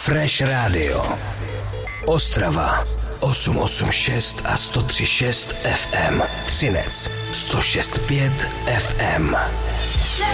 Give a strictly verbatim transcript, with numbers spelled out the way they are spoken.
Fresh Radio Ostrava osm osm šest a sto tři šest ef em, Třinec sto šest pět ef em.